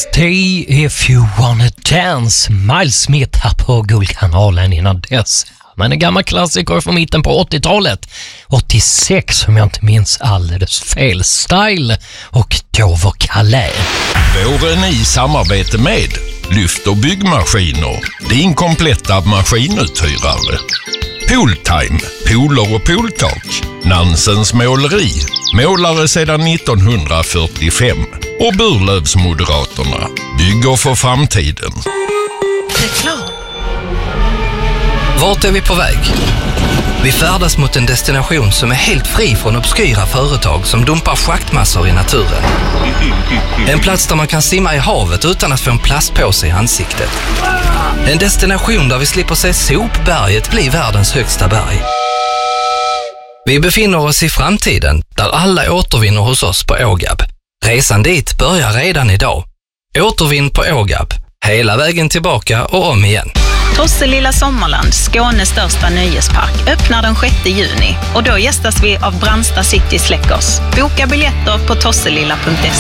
Stay if you wanna dance. Miles Smith här på Guldkanalen innan dess. Men en gammal klassiker från mitten på 80-talet. 86 om jag inte minns alldeles fel. Style och Dover Calais. Våren i samarbete med Lyft och byggmaskiner. Din kompletta maskinuthyrare. Pooltime, pooler och pooltak. Nansens måleri. Målare sedan 1945. Och Burlövsmoderaterna. Bygger för framtiden. Reklam. Vart är vi på väg? Vi färdas mot en destination som är helt fri från obskyra företag som dumpar schaktmassor i naturen. En plats där man kan simma i havet utan att få en plastpåse i ansiktet. En destination där vi slipper se sopberget bli världens högsta berg. Vi befinner oss i framtiden där alla återvinner hos oss på Ågab. Resan dit börjar redan idag. Återvinn på Ågab. Hela vägen tillbaka och om igen. Tosselilla Sommarland, Skånes största nöjespark, öppnar den 6 juni och då gästas vi av Brandsta City Släckers. Boka biljetter på tosselilla.se.